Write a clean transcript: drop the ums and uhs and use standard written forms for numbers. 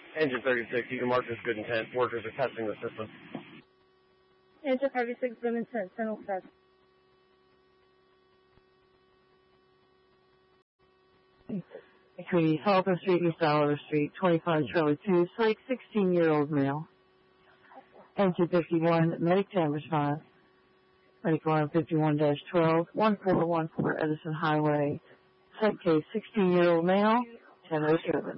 Engine 36, you can mark this good intent. Workers are testing the system. Engine 36, good intent, signal test. Between Halton Street, East Oliver Street, 25 Charlie 2, Psych, 16-year-old male. Engine 51, Medic 10 response. Medic 151-12, 1414 Edison Highway. Psych case, 16-year-old male, 1007.